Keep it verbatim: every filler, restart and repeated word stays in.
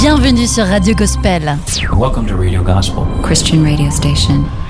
Bienvenue sur Radio Gospel. Welcome to Radio Gospel, Christian radio station.